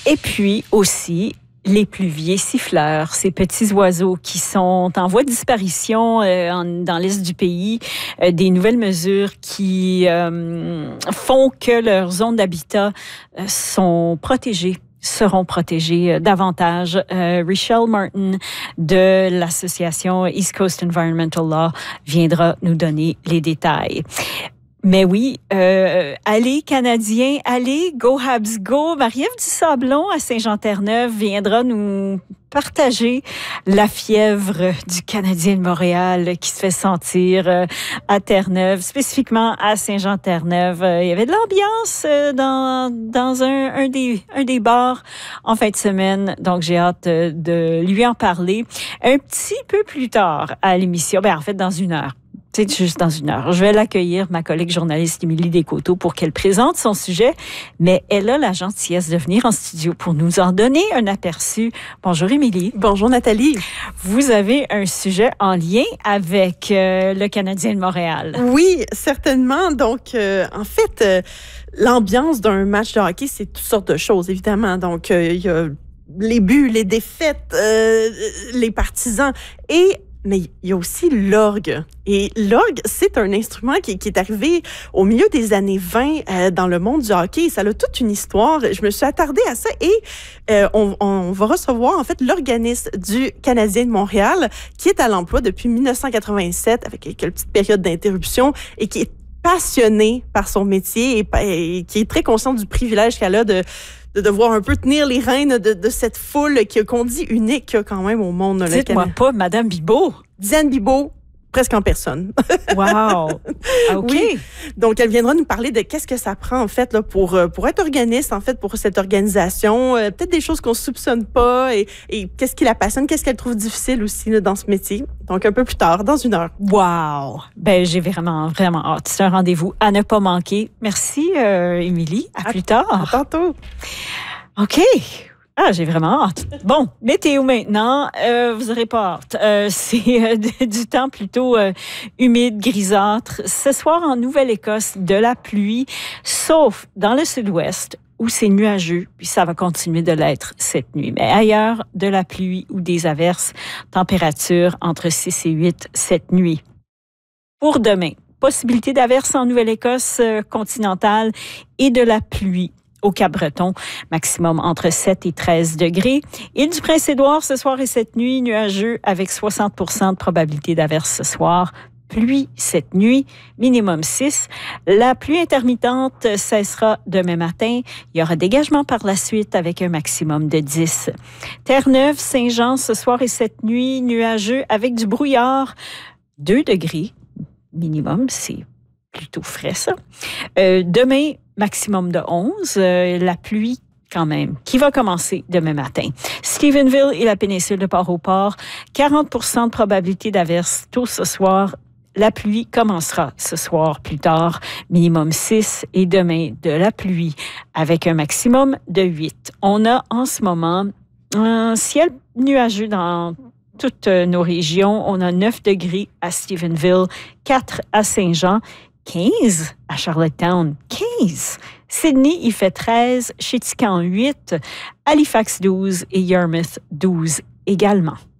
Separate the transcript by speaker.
Speaker 1: Et puis aussi, les pluviers siffleurs, ces petits oiseaux qui sont en voie de disparition dans l'est du pays, des nouvelles mesures qui font que leurs zones d'habitat seront protégées davantage. Richelle Martin de l'association East Coast Environmental Law viendra nous donner les détails. Mais oui, allez Canadiens, allez, go Habs go. Marie-Ève Dusablon à Saint-Jean-Terre-Neuve viendra nous partager la fièvre du Canadien de Montréal qui se fait sentir à Terre-Neuve, spécifiquement à Saint-Jean-Terre-Neuve. Il y avait de l'ambiance dans un des bars en fin de semaine, donc j'ai hâte de lui en parler un petit peu plus tard à l'émission. En fait, dans 1 heure. C'est juste dans 1 heure. Je vais l'accueillir, ma collègue journaliste Émilie Descoteaux, pour qu'elle présente son sujet, mais elle a la gentillesse de venir en studio pour nous en donner un aperçu. Bonjour Émilie.
Speaker 2: Bonjour Nathalie.
Speaker 1: Vous avez un sujet en lien avec le Canadien de Montréal.
Speaker 2: Oui, certainement. Donc, en fait, l'ambiance d'un match de hockey, c'est toutes sortes de choses, évidemment. Donc, il y a les buts, les défaites, les partisans mais il y a aussi l'orgue. Et l'orgue, c'est un instrument qui est arrivé au milieu des années 20 dans le monde du hockey. Ça a toute une histoire. Je me suis attardée à ça et on va recevoir en fait l'organiste du Canadien de Montréal qui est à l'emploi depuis 1987 avec quelques petites périodes d'interruption et qui est passionné par son métier et qui est très conscient du privilège qu'elle a de devoir un peu tenir les rênes de cette foule qu'on dit unique quand même au monde.
Speaker 1: Dites-moi pas Madame Bibeau.
Speaker 2: Diane Bibeau, presque en personne.
Speaker 1: Wow! OK.
Speaker 2: Oui. Donc, elle viendra nous parler de qu'est-ce que ça prend, en fait, là, pour être organiste, en fait, pour cette organisation. Peut-être des choses qu'on ne soupçonne pas et qu'est-ce qui la passionne, qu'est-ce qu'elle trouve difficile aussi là, dans ce métier. Donc, un peu plus tard, dans 1 heure.
Speaker 1: Wow! Ben, j'ai vraiment, vraiment hâte. C'est un rendez-vous à ne pas manquer. Merci, Émilie. À plus tard.
Speaker 2: À tantôt.
Speaker 1: OK. Ah, j'ai vraiment hâte. Bon, météo maintenant, vous n'aurez pas hâte. C'est du temps plutôt humide, grisâtre. Ce soir, en Nouvelle-Écosse, de la pluie, sauf dans le sud-ouest, où c'est nuageux, puis ça va continuer de l'être cette nuit. Mais ailleurs, de la pluie ou des averses, température entre 6 et 8 cette nuit. Pour demain, possibilité d'averses en Nouvelle-Écosse continentale et de la pluie au Cap-Breton, maximum entre 7 et 13 degrés. Île du Prince-Édouard, ce soir et cette nuit, nuageux avec 60% de probabilité d'averse ce soir. Pluie cette nuit, minimum 6. La pluie intermittente cessera demain matin. Il y aura dégagement par la suite avec un maximum de 10. Terre-Neuve, Saint-Jean, ce soir et cette nuit, nuageux avec du brouillard. 2 degrés, minimum, c'est plutôt frais ça. Demain, maximum de 11. La pluie quand même, qui va commencer demain matin. Stephenville et la péninsule de Port-au-Port, 40% de probabilité d'averse tôt ce soir. La pluie commencera ce soir plus tard, minimum 6 et demain de la pluie avec un maximum de 8. On a en ce moment un ciel nuageux dans toutes nos régions. On a 9 degrés à Stephenville, 4 à Saint-Jean, 15 à Charlottetown, 15. Sydney, il fait 13, Chéticamp 8, Halifax 12 et Yarmouth 12 également.